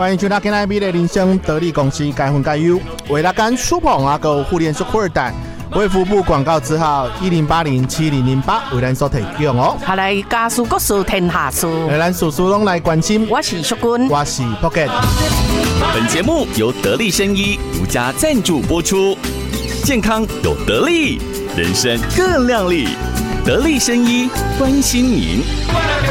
欢迎收听今天的人生得力公司该分该优，为了干舒捧啊个互联速扩带。卫福部广告字号10807008为咱所提供哦。 下来家事国事天下事， 咱事事拢来关心。 我是淑君， 我是 Pocket。 本节目由得力生医独家赞助播出。健康有得力，人生更亮丽。得力生医关心您。